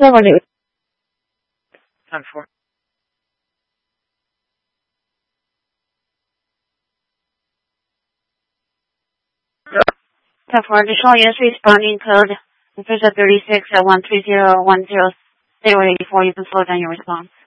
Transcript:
718. 10-4. 10-4, additional units responding code. If there's a 36 at 13010 084, you can slow down your response.